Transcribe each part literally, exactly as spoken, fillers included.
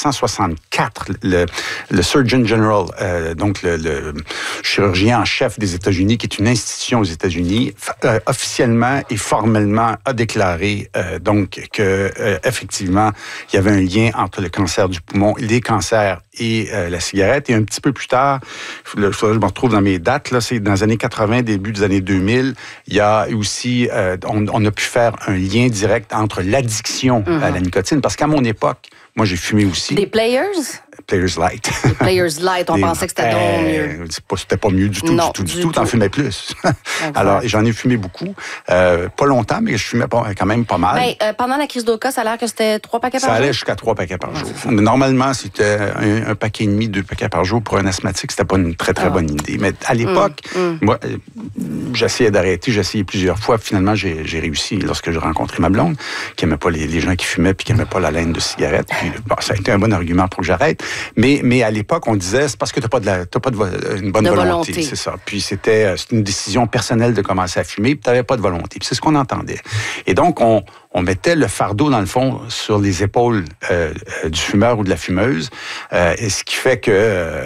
cent soixante-quatre, le, le Surgeon General, euh, donc le, le chirurgien en chef des États-Unis, qui est une institution aux États-Unis, euh, officiellement et formellement a déclaré euh, donc que euh, effectivement il y avait un lien entre le cancer du poumon, les cancers et euh, la cigarette. Et un petit peu plus tard, il faudrait que je me retrouve dans mes dates, là, c'est dans les années quatre-vingts, début des années deux mille, il y a aussi, euh, on, on a pu faire un lien direct entre l'addiction mm-hmm. à la nicotine, parce qu'à mon époque, moi j'ai fumé aussi. Des Players? Players Light. Les Players Light, on des, pensait que c'était euh, donc mieux. C'était pas mieux du tout, non, du tout, du, du tout. T'en fumais plus. Alors, j'en ai fumé beaucoup. Euh, pas longtemps, mais je fumais pas, quand même pas mal. Ben, euh, pendant la crise d'O C A, ça a l'air que c'était trois paquets par ça jour? Ça allait jusqu'à trois paquets par jour. Ouais, Normalement, c'était un, un paquet et demi, deux paquets par jour. Pour un asthmatique, c'était pas une très, très ah. bonne idée. Mais à l'époque, mm, mm. moi, j'essayais d'arrêter, j'ai essayé plusieurs fois. Finalement, j'ai, j'ai réussi lorsque j'ai rencontré ma blonde, qui aimait pas les, les gens qui fumaient puis qui aimait pas la laine de cigarette. Puis, bon, ça a été un bon argument pour que j'arrête. Mais, mais à l'époque, on disait, c'est parce que t'as pas de la, t'as pas de vo- une bonne de volonté, volonté. C'est ça. Puis c'était, c'était une décision personnelle de commencer à fumer, puis t'avais pas de volonté. Puis c'est ce qu'on entendait. Et donc, on, on mettait le fardeau, dans le fond, sur les épaules euh, du fumeur ou de la fumeuse, euh, et ce qui fait que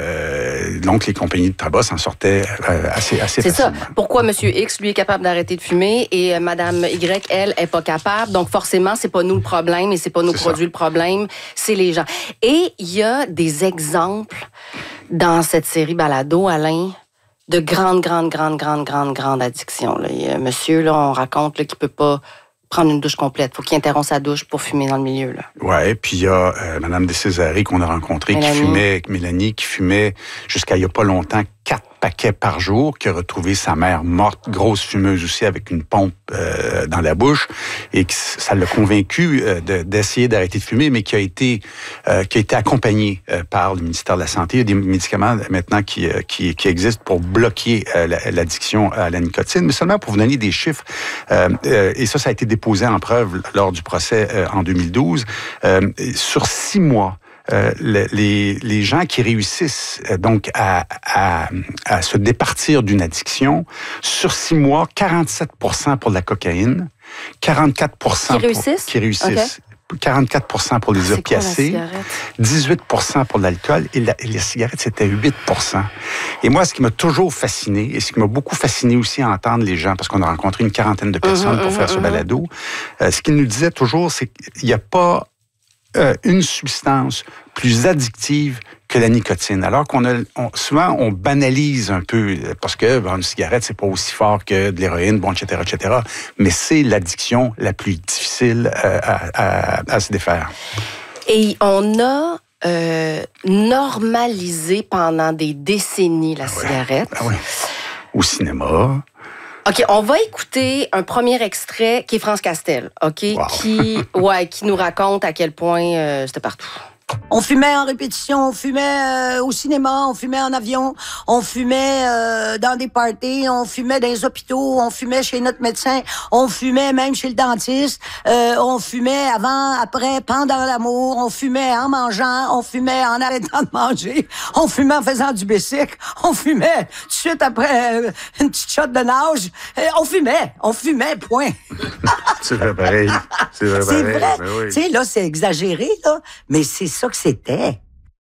euh, donc les compagnies de tabac s'en sortaient euh, assez, assez c'est facilement. C'est ça. Pourquoi M. X, lui, est capable d'arrêter de fumer et euh, Mme Y, elle, est pas capable. Donc, forcément, c'est pas nous le problème et c'est pas nos c'est produits ça. Le problème, c'est les gens. Et il y a des exemples dans cette série balado, Alain, de grandes, grandes, grandes, grandes, grandes, grandes addictions. Là. Il y a un monsieur, là, on raconte là, qu'il peut pas prendre une douche complète. Il faut qu'il interrompe sa douche pour fumer dans le milieu. Oui, puis il y a euh, Mme Descésaris qu'on a rencontrée, Mélanie. qui fumait, Mélanie, qui fumait jusqu'à il n'y a pas longtemps quatre paquets par jour, qui a retrouvé sa mère morte, grosse fumeuse aussi, avec une pompe euh, dans la bouche, et que ça l'a convaincu euh, de, d'essayer d'arrêter de fumer, mais qui a été euh, qui a été accompagné euh, par le ministère de la Santé. Il y a des médicaments maintenant qui euh, qui, qui existent pour bloquer euh, l'addiction à la nicotine, mais seulement pour vous donner des chiffres. Euh, euh, et ça, ça a été déposé en preuve lors du procès euh, en deux mille douze. Euh, sur six mois, Euh, les, les gens qui réussissent euh, donc à, à, à se départir d'une addiction, sur six mois, quarante-sept pour cent pour la cocaïne, quarante-quatre pour cent qui réussissent, pour, qui réussissent okay. quarante-quatre pour cent pour les c'est opiacés, quoi, dix-huit pour cent pour l'alcool et, la, et les cigarettes, c'était huit pour cent. Et moi, ce qui m'a toujours fasciné, et ce qui m'a beaucoup fasciné aussi à entendre les gens, parce qu'on a rencontré une quarantaine de personnes mmh, pour mmh, faire mmh. ce balado, euh, ce qu'ils nous disaient toujours, c'est qu'il n'y a pas Euh, une substance plus addictive que la nicotine. Alors qu'on a, on, souvent, on banalise un peu, parce que bon, une cigarette, c'est pas aussi fort que de l'héroïne, bon, et cetera, et cetera. Mais c'est l'addiction la plus difficile euh, à, à, à se défaire. Et on a euh, normalisé pendant des décennies la ah cigarette. Ouais. Ah ouais. Au cinéma. OK, on va écouter un premier extrait qui est France Castel, OK, wow. qui, ouais, qui nous raconte à quel point euh, c'était partout. On fumait en répétition, on fumait euh, au cinéma, on fumait en avion, on fumait euh, dans des parties, on fumait dans les hôpitaux, on fumait chez notre médecin, on fumait même chez le dentiste, euh, on fumait avant, après, pendant l'amour, on fumait en mangeant, on fumait en arrêtant de manger, on fumait en faisant du bicycle, on fumait tout de suite après euh, une petite shot de nage, euh, on fumait, on fumait, point. C'est vrai pareil. C'est vrai c'est pareil. vrai. Ben oui. Tu sais, là, c'est exagéré, là, mais c'est ça que c'était.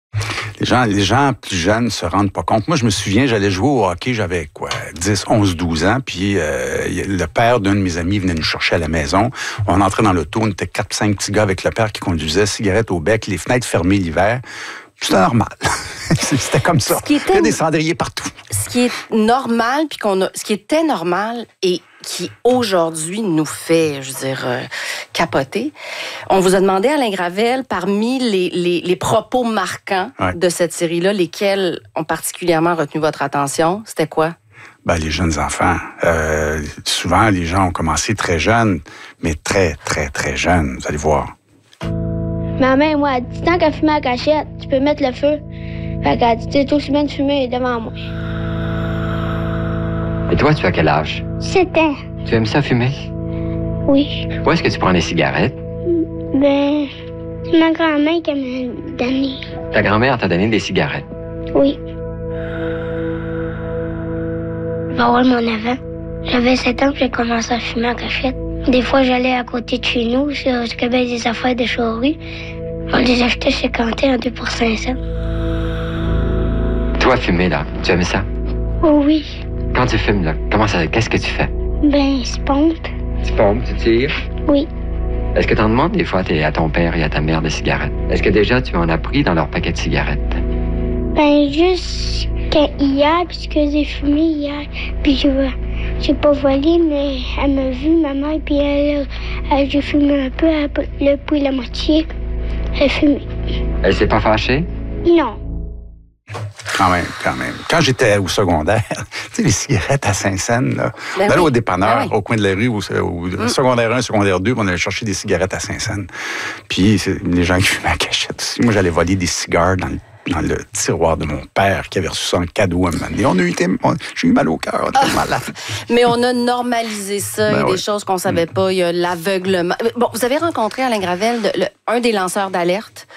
Les gens, les gens plus jeunes se rendent pas compte. Moi, je me souviens, j'allais jouer au hockey, j'avais quoi, dix, onze, douze ans, puis euh, le père d'un de mes amis venait nous chercher à la maison. On entrait dans l'auto, on était quatre, cinq petits gars avec le père qui conduisait, cigarette au bec, les fenêtres fermées l'hiver. C'était normal. C'était comme ça. Il y a des cendriers partout. Ce qui est normal, puis qu'on a, ce qui était normal et qui aujourd'hui nous fait, je veux dire, euh, capoter. On vous a demandé, Alain Gravel, parmi les, les, les propos marquants ouais. de cette série-là, lesquels ont particulièrement retenu votre attention, c'était quoi? Ben, les jeunes enfants. Euh, souvent, les gens ont commencé très jeunes, mais très, très, très jeunes. Vous allez voir. Ma mère, moi, elle dit, tant qu'à fumer à cachette, tu peux mettre le feu. Fait qu'elle dit, c'est aussi bien de fumer devant moi. Et toi, tu as quel âge? sept ans. Tu aimes ça fumer? Oui. Où est-ce que tu prends les cigarettes? Ben, c'est ma grand-mère qui m'a donné. Ta grand-mère t'a donné des cigarettes? Oui. Je vais avoir mon avant. J'avais sept ans que j'ai commencé à fumer en cachette. Des fois, j'allais à côté de chez nous, parce qu'il y avait des affaires de charrue. On les achetait chez Quentin à deux pour cinq cents. Toi, fumer, là, tu aimes ça? Oh oui. Quand tu fumes, là, comment ça, qu'est-ce que tu fais? Ben, je pompe. Tu pompes, tu tires? Oui. Est-ce que tu en demandes des fois à ton père et à ta mère des cigarettes? Est-ce que déjà tu en as pris dans leur paquet de cigarettes? Ben, juste hier, puisque j'ai fumé hier, puis je j'ai pas volé, mais elle m'a vu, ma mère, puis elle, elle j'ai fumé un peu, elle a pris la moitié, elle a fumé. Elle s'est pas fâchée? Non. Quand même, quand même. Quand j'étais au secondaire, tu sais, les cigarettes à Saint-Saëns, là, ben on allait oui. au dépanneur, ben oui. au coin de la rue, au, au mm. secondaire un, secondaire deux, on allait chercher des cigarettes à Saint-Saëns. Puis les gens qui fumaient à cachette aussi. Moi, j'allais voler des cigares dans le dans le tiroir de mon père qui avait reçu ça en cadeau à un moment donné. On a eu, on, j'ai eu mal au cœur, on était malade. Mais on a normalisé ça. Ben il y a oui. des choses qu'on savait pas. Il y a l'aveuglement. Bon, vous avez rencontré Alain Gravel, de, le, un des lanceurs d'alerte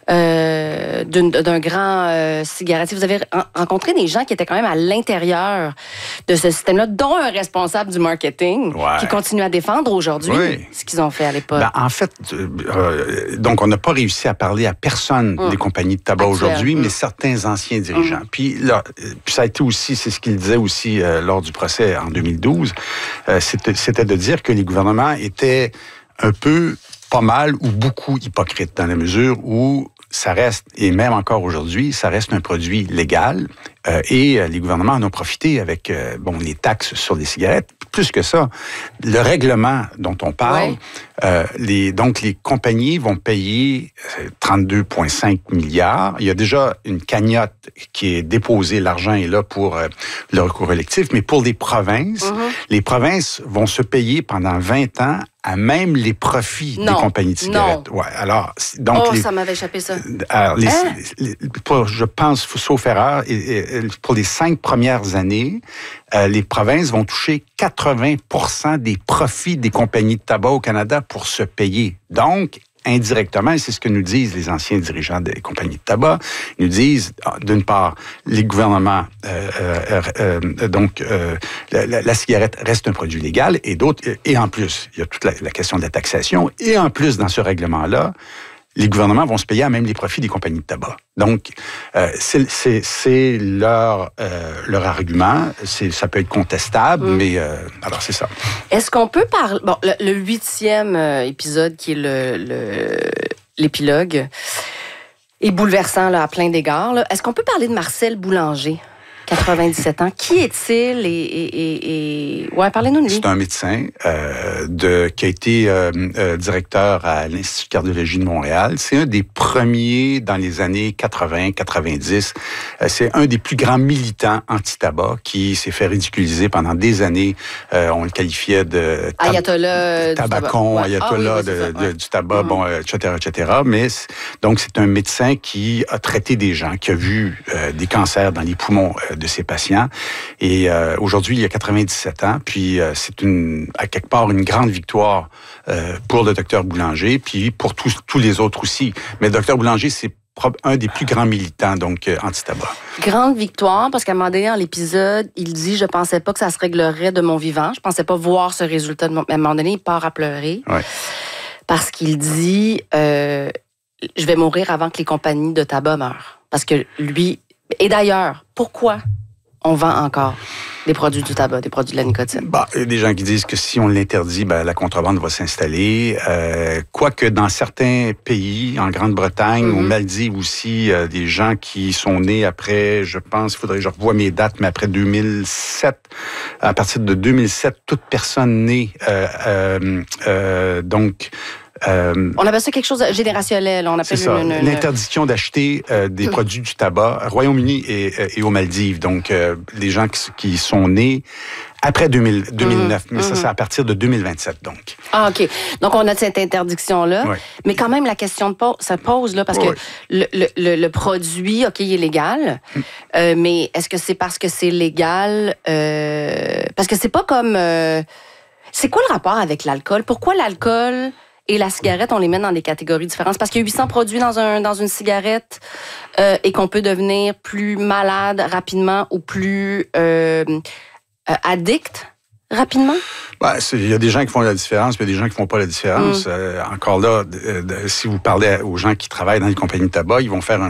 euh, d'un grand euh, cigarettier. Vous avez rencontré des gens qui étaient quand même à l'intérieur de ce système-là, dont un responsable du marketing ouais. qui continue à défendre aujourd'hui oui. ce qu'ils ont fait à l'époque. Ben, en fait, euh, donc on n'a pas réussi à parler à personne hum. des compagnies de tabac aujourd'hui. mais certains anciens dirigeants. Mmh. Puis là, puis ça a été aussi, c'est ce qu'il disait aussi euh, lors du procès en deux mille douze, euh, c'était, c'était de dire que les gouvernements étaient un peu, pas mal ou beaucoup hypocrites dans la mesure où ça reste, et même encore aujourd'hui, ça reste un produit légal euh, et euh, les gouvernements en ont profité avec euh, bon les taxes sur les cigarettes. Plus que ça, le règlement dont on parle, ouais. euh, les, donc les compagnies vont payer trente-deux virgule cinq milliards. Il y a déjà une cagnotte qui est déposée, l'argent est là pour euh, le recours collectif, mais pour les provinces, mm-hmm. les provinces vont se payer pendant vingt ans à même les profits non, des compagnies de cigarettes. Non. Ouais, alors, donc oh, les, ça m'avait échappé ça. Alors, les, hein? les, pour, je pense, sauf erreur, et, et, pour les cinq premières années, euh, les provinces vont toucher quatre-vingts pour cent des profits des compagnies de tabac au Canada pour se payer. Donc, indirectement, et c'est ce que nous disent les anciens dirigeants des compagnies de tabac, ils nous disent, d'une part, les gouvernements, euh, euh, euh, donc euh, la, la cigarette reste un produit légal, et d'autres, et en plus, il y a toute la, la question de la taxation, et en plus, dans ce règlement-là, les gouvernements vont se payer à même les profits des compagnies de tabac. Donc, euh, c'est, c'est, c'est leur, euh, leur argument. C'est, ça peut être contestable, mmh. mais euh, alors c'est ça. Est-ce qu'on peut parler... Bon, le, le huitième épisode, qui est le, le, l'épilogue, est bouleversant là, à plein d'égards. Là. Est-ce qu'on peut parler de Marcel Boulanger? quatre-vingt-dix-sept ans. Qui est-il? Et, et, et, et... Ouais, parlez-nous de lui. C'est un médecin euh, de, qui a été euh, euh, directeur à l'Institut de cardiologie de Montréal. C'est un des premiers dans les années quatre-vingts quatre-vingt-dix. Euh, c'est un des plus grands militants anti-tabac qui s'est fait ridiculiser pendant des années. Euh, on le qualifiait de tab- ayatollah tabacon, ouais. ayatollah ah, oui, de, ça, ouais. de, du tabac, mm-hmm. bon, et cetera, et cetera. Mais donc c'est un médecin qui a traité des gens, qui a vu euh, des cancers dans les poumons euh, de ses patients. Et euh, aujourd'hui, il y a quatre-vingt-dix-sept ans. Puis euh, c'est une, à quelque part une grande victoire euh, pour le docteur Boulanger, puis pour tous, tous les autres aussi. Mais le docteur Boulanger, c'est un des plus grands militants, donc, euh, anti-tabac. Grande victoire, parce qu'à un moment donné, dans l'épisode, il dit « Je pensais pas que ça se réglerait de mon vivant. Je pensais pas voir ce résultat de mon... » À un moment donné, il part à pleurer. Ouais. Parce qu'il dit euh, « Je vais mourir avant que les compagnies de tabac meurent. » Parce que lui... Et d'ailleurs, pourquoi on vend encore des produits du tabac, des produits de la nicotine? Bah, il y a des gens qui disent que si on l'interdit, ben, la contrebande va s'installer. Euh, quoique dans certains pays, en Grande-Bretagne, mm-hmm. aux Maldives aussi, euh, des gens qui sont nés après, je pense, il faudrait que je revoie mes dates, mais après deux mille sept, à partir de deux mille sept, toute personne née, euh, euh, euh, donc... Euh, on appelle ça quelque chose de générationnel. On appelle c'est ça, une, une... l'interdiction d'acheter euh, des mmh. produits du tabac, Royaume-Uni et, et aux Maldives. Donc, euh, les gens qui, qui sont nés après deux mille, deux mille neuf, mmh. mais ça, c'est à partir de deux mille vingt-sept, donc. Ah, OK. Donc, on a cette interdiction-là. Oui. Mais quand même, la question de pose, ça pose, là, parce oui. que le, le, le produit, OK, il est légal, mmh. euh, mais est-ce que c'est parce que c'est légal? Euh, parce que c'est pas comme... Euh, c'est quoi le rapport avec l'alcool? Pourquoi l'alcool... et la cigarette, on les met dans des catégories différentes. Parce qu'il y a huit cents produits dans, un, dans une cigarette euh, et qu'on peut devenir plus malade rapidement ou plus euh, euh, addict rapidement? Ben, il y a des gens qui font la différence, puis il y a des gens qui font pas la différence. Mm. Euh, encore là, de, de, si vous parlez aux gens qui travaillent dans les compagnies de tabac, ils vont faire un